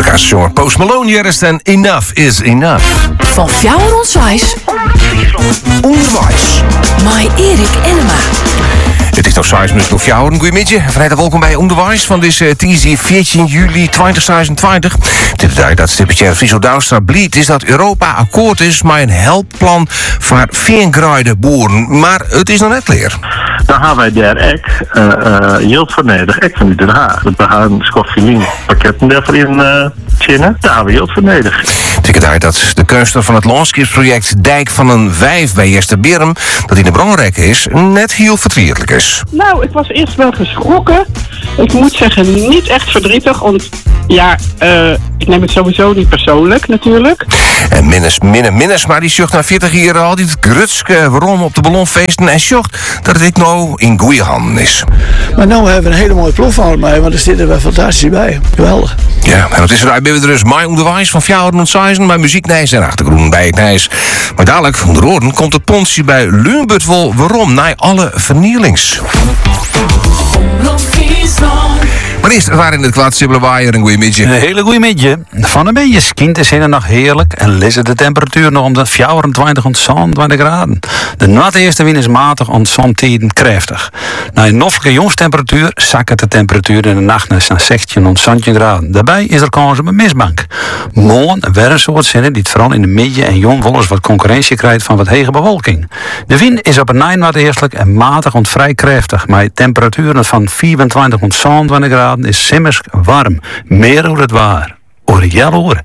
gaan ze jongen. Post Malone juist en Enough is Enough. Van Fjouwer Onswijs. Onderwijs. Met Erik Enema. Het is nog 6 minuten of jou. Goedemiddag. Van harte welkom bij Onderwijs van deze TZ 14 juli 2020. Dit betekent dat Stippertje Friso Douwstra blieft is dat Europa akkoord is met een helpplan voor veengraaide boeren. Maar het is nog net leer. Dan gaan wij daar heel vernedig, echt van Den Haag. We gaan schoffelien pakketten daarvoor in China. Daar gaan we heel vernedig. Het betekent dat de kunstenaar van het landschapsproject Dijk van een Vijf bij Jester Berm, dat in de belangrijke is, net heel verdrietig is. Nou, ik was eerst wel geschrokken. Ik moet zeggen, niet echt verdrietig. Want ja, ik neem het sowieso niet persoonlijk natuurlijk. En minnes, maar die zucht na 40 jaar al die het grutske waarom op de ballonfeesten en zocht dat het nou in goede handen is. Maar nu hebben we een hele mooie ploeg van mij, want er zit er wel fantastisch bij. Geweldig. Ja, en het is eruit ben we dus mijn onderwijs van Fjouwer en Seizen, mijn muzieknijs en achtergrond bij het nijs. Maar dadelijk, onder oren, komt het pontje bij Lumbutwol waarom na alle vernielings. Maar eerst waren in het kwaad Sibbelwaaier een goeie midje. Een hele goeie midje. Van een beetje skint is in de nacht heerlijk en lezen de temperatuur nog om de 24 tot 26 graden. De natte eerste wind is matig en somtijden krachtig. Na een noffelijke jonstemperatuur zakken de temperatuur in de nacht naar 16 tot 17 graden. Daarbij is er kans op een mistbank. Morgen weer een soort zinnen die het vooral in de midden en jongvollers wat concurrentie krijgt van wat hege bewolking. De wind is op een nijnwaard heerlijk en matig en vrij krachtig. Met temperaturen van 24 tot 27 graden is simmers warm. Meer hoe het waar. Hoor ik jou horen.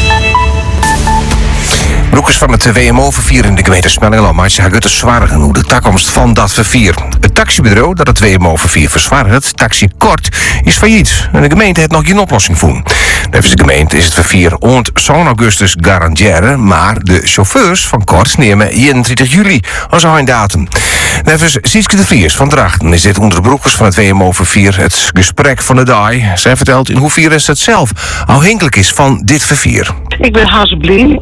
Broekers van het WMO-vervier in de gemeente Smellingeland maakt haar gutte zwaargen hoe de toekomst van dat vervier. Het taxibureau dat het WMO-vervier verzwaart, Taxi Kort, is failliet. En de gemeente heeft nog geen oplossing voor. Nevens de gemeente is het vervier ont zo'n augustus garanderen, maar de chauffeurs van Kort nemen 31 juli als een datum. Nevens Sietske de Vries van Drachten is dit onder de broekers van het WMO-vervier het gesprek van de dag. Zij vertelt in hoeverre het zelf afhankelijk is van dit vervier. Ik ben Hazeblien.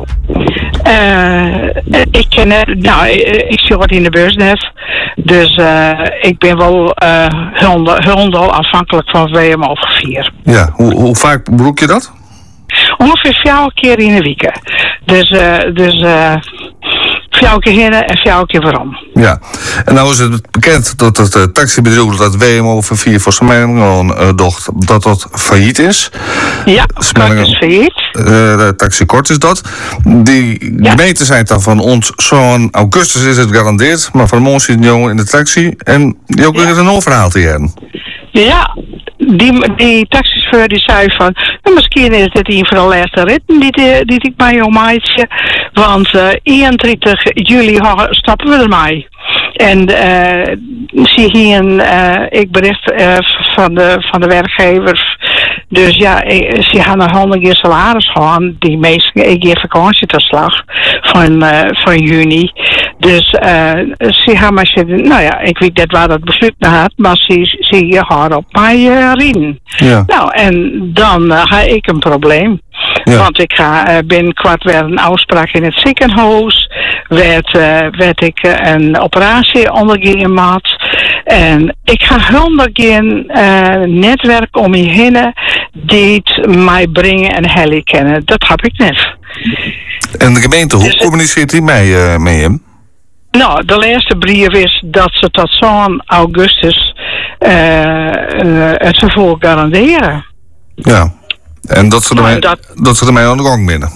Ik ken het, nou, ik zie wat in de business. Dus ik ben wel heel afhankelijk van WMO-vervier. Ja, hoe vaak broek je dat? Ongeveer 4 keer in de week. Dus 4 keer heen en 4 keer waarom. Ja, en nou is het bekend dat het taxibedrijf dat WMO-vervier voor Smellingeland docht, dat failliet is. Ja, Kort is failliet. Taxi Kort is dat. Die gemeenten zijn dan van ons zo'n augustus is het garandeerd, maar van ons zit een jongen in de taxi en die ook weer een overhaal te hebben. Ja, die taxichauffeur die zei van, nou, misschien is dit een van de laatste ritten die ik bij jou maatje, want 31 juli stappen we ermee. En zie hier ik bericht van de werkgever. Dus ja, ze gaan naar 100 keer salaris gaan. Die meesten ik geef vakantietoeslag van juni. Dus ze gaan maar zitten. Nou ja, ik weet niet waar dat besluit naar had, maar ze gaan op mij rijden. Ja. Nou, en dan ga ik een probleem. Ja. Want ik ga binnenkort weer een afspraak in het ziekenhuis. Werd ik een operatie ondergaan maat. En ik ga 100 keer netwerk om je heen die het mij brengen en heli kennen. Dat heb ik net. En de gemeente, hoe communiceert die met hem? Nou, de laatste brief is dat ze tot zo'n augustus het vervoer garanderen. Ja. En dat ze ermee aan de gang binnen.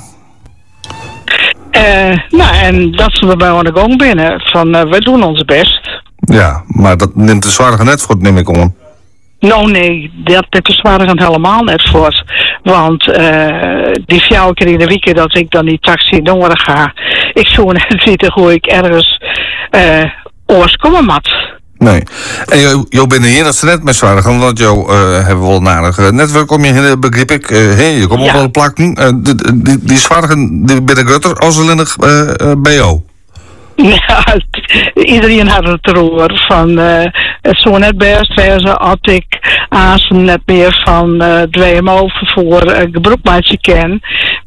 Nou, en dat ze erbij aan de gang binnen. Van, we doen ons best. Ja, maar dat neemt de zwaarige net voor, neem ik om. Nou nee, dat neemt de zwaarige helemaal net voor. Want die 4 keer in de week dat ik dan die taxi door ga. Ik zou net weten hoe ik ergens oorskomen moet. Nee. En jou bent hier dat ze net met zwaardigen, want jou hebben wel een aardig netwerk om je heen, begreep ik. Je komt ook wel plakken. Die zwaardigen die binnen Gutter als alleen bij jou. Ja, iedereen had het erover van het zou net best wezen als ik net meer van het WMO-vervoer gebroekmaatje ken.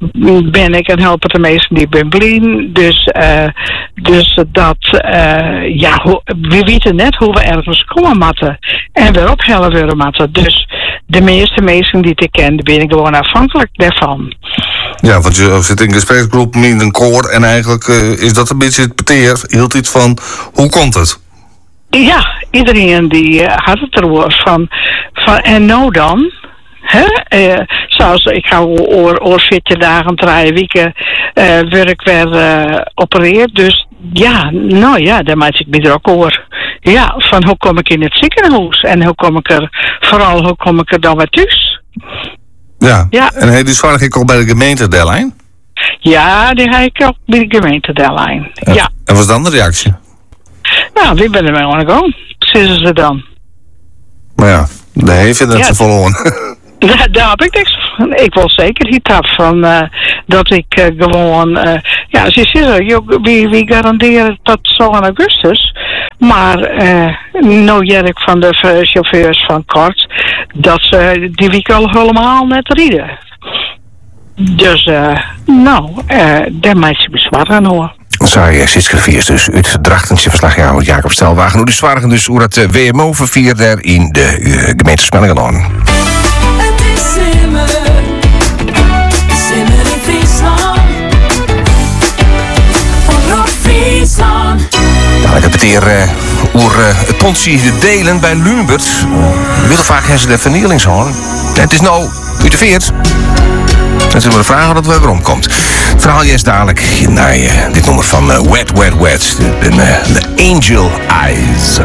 ben ik en helpen de meesten die ben blien. Dus dat, we weten net hoe we ergens komen moeten. En weer ophellen willen moeten. Dus de meeste mensen die ik ken, ben ik gewoon afhankelijk daarvan. Ja, want je zit in een gespreksgroep in een koor en eigenlijk is dat een beetje het peteer. Hield iets van, hoe komt het? Ja, iedereen die had het erover van en nou dan? Zoals ik ga over 14 dagen, 3 weken werk weer opereerd. Dus ja, nou ja, daar maak ik me er ook over. Ja, van hoe kom ik in het ziekenhuis en hoe kom ik er dan weer thuis? Ja. En heb je die zorg ik al bij de gemeente Delijn? Ja, die heb ik ook bij de gemeente Delijn. Ja. En wat was dan de reactie? Nou, wie ben er mee aan de gang? Zeggen ze dan. Maar ja, daar heeft je net zo verloren. Daar heb ik niks van. Ik wil zeker niet af van dat ik gewoon... ze zeggen, wie garanderen dat zo in augustus. Maar nou jij ik van de chauffeurs van Kort dat ze die week al helemaal net rieden. Dus, daar maak je bezwaar aan hoor. Sorry, Sitske dus uit Drachtense verslagjouwer Jacob Stelwagen. Hoe de zwaargen dus hoe dat WMO-vervier daar in de gemeente Smellingenhoorn. Het is Simmer in Friesland. Van Rock Friesland. Nou, ik heb het hier over het pontie de delen bij Lunebert. Wil vaak hebben ze de vernielingshoorn. Het is nou uit de veert. Dan zullen we vragen dat het weer omkomt. Het verhaal is dadelijk naar dit nummer van Wet, Wet, Wet. De Angel Eyes.